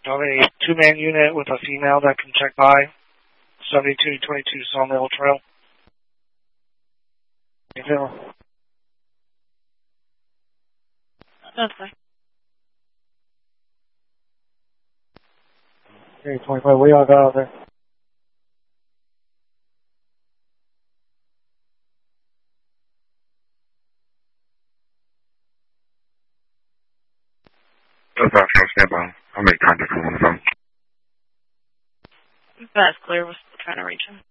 I have a two-man unit with a female that can check by. 7222 Sawmill Trail. That's fine. Okay, 25. What y'all got out there? Stand by. I'll make contact with him on the phone. That's clear. We're still trying to reach him.